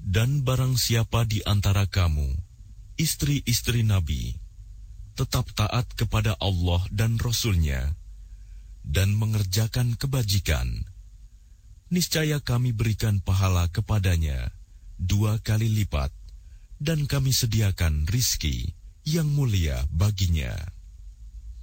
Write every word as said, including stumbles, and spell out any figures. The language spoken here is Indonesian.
Dan barang siapa di antara kamu, istri-istri Nabi, tetap taat kepada Allah dan Rasul-Nya, dan mengerjakan kebajikan, niscaya kami berikan pahala kepadanya dua kali lipat, dan kami sediakan rizki yang mulia baginya.